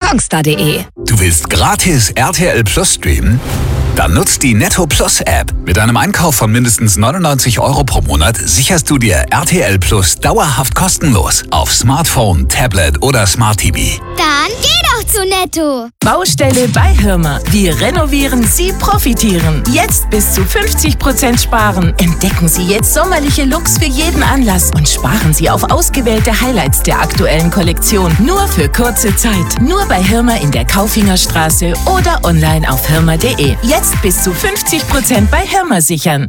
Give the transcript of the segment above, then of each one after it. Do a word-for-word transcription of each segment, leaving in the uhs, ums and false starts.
kongstar punkt de. Du willst gratis R T L Plus streamen? Dann nutzt die Netto Plus App. Mit einem Einkauf von mindestens neunundneunzig Euro pro Monat sicherst du dir R T L Plus dauerhaft kostenlos auf Smartphone, Tablet oder Smart T V. Dann geh doch zu Netto. Baustelle bei Hirmer. Wir renovieren, Sie profitieren. Jetzt bis zu fünfzig Prozent sparen. Entdecken Sie jetzt sommerliche Looks für jeden Anlass und sparen Sie auf ausgewählte Highlights der aktuellen Kollektion. Nur für kurze Zeit. Nur bei Hirmer in der Kaufingerstraße oder online auf hirmer punkt de. Jetzt bis zu fünfzig Prozent bei Hirmer sichern.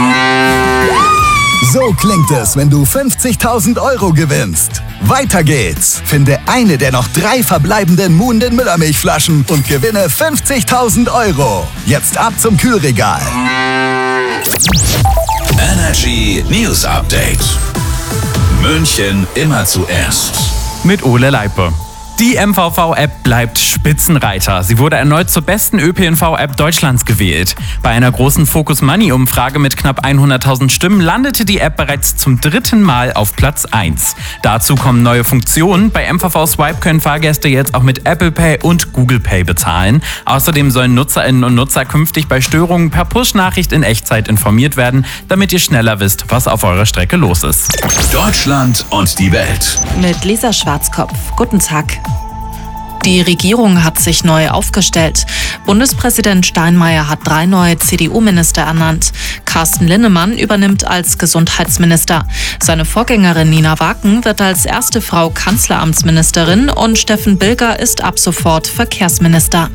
So klingt es, wenn du fünfzigtausend Euro gewinnst. Weiter geht's. Finde eine der noch drei verbleibenden Muhnden Müllermilchflaschen und gewinne fünfzigtausend Euro. Jetzt ab zum Kühlregal. Energy News Update. München immer zuerst. Mit Ole Leipe. Die M V V-App bleibt Spitzenreiter. Sie wurde erneut zur besten Ö P N V-App Deutschlands gewählt. Bei einer großen Focus Money-Umfrage mit knapp hunderttausend Stimmen landete die App bereits zum dritten Mal auf Platz eins. Dazu kommen neue Funktionen. Bei M V V Swipe können Fahrgäste jetzt auch mit Apple Pay und Google Pay bezahlen. Außerdem sollen Nutzerinnen und Nutzer künftig bei Störungen per Push-Nachricht in Echtzeit informiert werden, damit ihr schneller wisst, was auf eurer Strecke los ist. Deutschland und die Welt. Mit Lisa Schwarzkopf. Guten Tag. Die Regierung hat sich neu aufgestellt. Bundespräsident Steinmeier hat drei neue C D U-Minister ernannt. Carsten Linnemann übernimmt als Gesundheitsminister. Seine Vorgängerin Nina Waken wird als erste Frau Kanzleramtsministerin und Steffen Bilger ist ab sofort Verkehrsminister.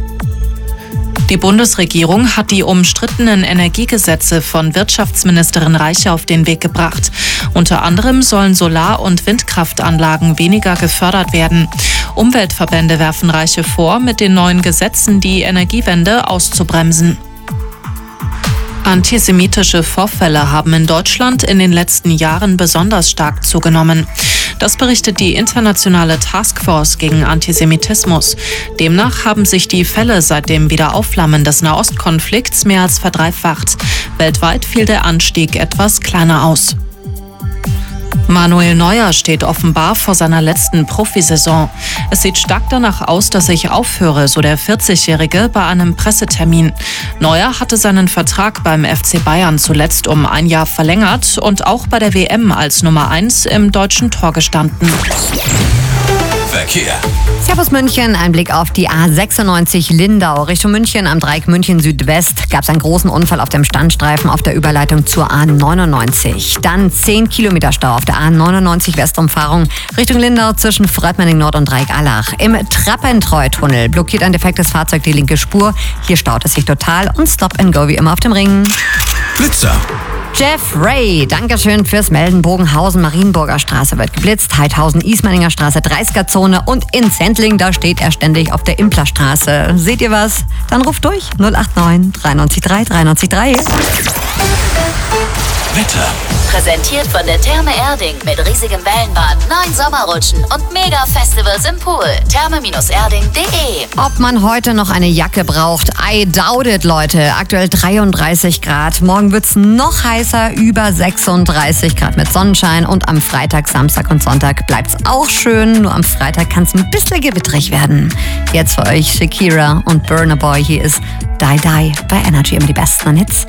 Die Bundesregierung hat die umstrittenen Energiegesetze von Wirtschaftsministerin Reiche auf den Weg gebracht. Unter anderem sollen Solar- und Windkraftanlagen weniger gefördert werden. Umweltverbände werfen Reiche vor, mit den neuen Gesetzen die Energiewende auszubremsen. Antisemitische Vorfälle haben in Deutschland in den letzten Jahren besonders stark zugenommen. Das berichtet die internationale Taskforce gegen Antisemitismus. Demnach haben sich die Fälle seit dem Wiederaufflammen des Nahostkonflikts mehr als verdreifacht. Weltweit fiel der Anstieg etwas kleiner aus. Manuel Neuer steht offenbar vor seiner letzten Profisaison. Es sieht stark danach aus, dass ich aufhöre, so der vierzigjährige bei einem Pressetermin. Neuer hatte seinen Vertrag beim F C Bayern zuletzt um ein Jahr verlängert und auch bei der W M als Nummer eins im deutschen Tor gestanden. Verkehr. Servus München, ein Blick auf die A sechsundneunzig Lindau. Richtung München am Dreieck München Südwest gab es einen großen Unfall auf dem Standstreifen auf der Überleitung zur A neunundneunzig. Dann zehn Kilometer Stau auf der A neunundneunzig Westumfahrung Richtung Lindau zwischen Fröttmenning Nord und Dreieck Allach. Im Trappentreu-Tunnel blockiert ein defektes Fahrzeug die linke Spur. Hier staut es sich total und Stop and Go wie immer auf dem Ring. Blitzer. Jeff Ray, Dankeschön fürs Melden. Bogenhausen, Marienburger Straße wird geblitzt. Heidhausen, Ismaninger Straße, dreißiger Zone und in Sendling, da steht er ständig auf der Implerstraße. Seht ihr was? Dann ruft durch null acht neun drei neun drei drei neun drei. Wetter. Präsentiert von der Therme Erding mit riesigem Wellenbad, neun Sommerrutschen und Mega-Festivals im Pool. therme erding punkt de. Ob man heute noch eine Jacke braucht? I doubt it, Leute. Aktuell dreiunddreißig Grad. Morgen wird's noch heißer, über sechsunddreißig Grad mit Sonnenschein. Und am Freitag, Samstag und Sonntag bleibt's auch schön. Nur am Freitag kann's ein bisschen gewittrig werden. Jetzt für euch Shakira und Burna Boy. Hier ist Die Die bei Energy, um die besten Hits.